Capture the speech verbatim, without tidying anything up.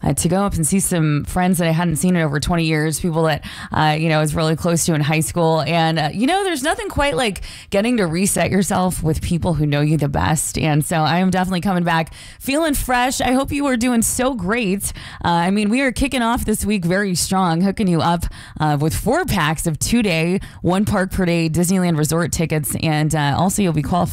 uh, to go up and see some friends that I hadn't seen in over twenty years, people that, uh, you know, I was really close to in high school. And, uh, you know, there's nothing quite like getting to reset yourself with people who know you the best. And so I am definitely coming back feeling fresh. I hope you are doing so great. Uh, I mean, we are kicking off this week very strong, hooking you up uh, with four packs of two day, one park per day Disneyland Resort tickets. And uh, also you'll be qualified